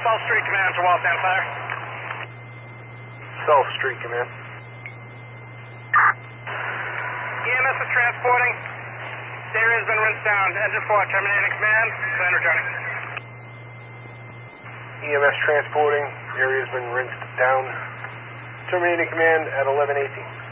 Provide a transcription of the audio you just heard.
South Street Command to Waltham Fire. South Street Command. EMS is transporting. The area has been rinsed down. Engine 4 terminating command. Then returning. EMS transporting. Area has been rinsed down. Terminating command at 11:18.